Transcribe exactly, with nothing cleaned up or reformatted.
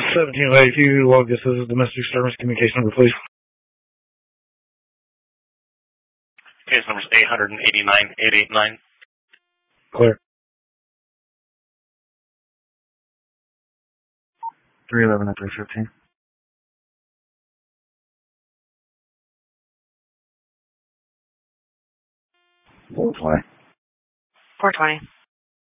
seventeen eighty-two, log this as a domestic disturbance. Communication number, please. Case number is eight eight nine eight eight nine. Clear. three eleven at three fifteen. four twenty. four twenty.